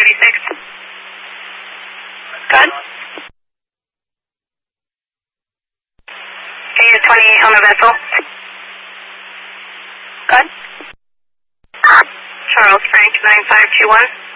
KU-26. Good. KU-28 on the vessel. Good. Charles Frank 9521.